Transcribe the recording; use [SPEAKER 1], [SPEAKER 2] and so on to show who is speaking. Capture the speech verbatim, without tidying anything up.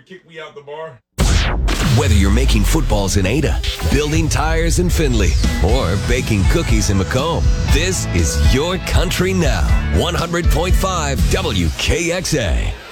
[SPEAKER 1] to kick me out the bar.
[SPEAKER 2] Whether you're making footballs in Ada, building tires in Findlay, or baking cookies in Macomb, this is your country now. one hundred point five W K X A.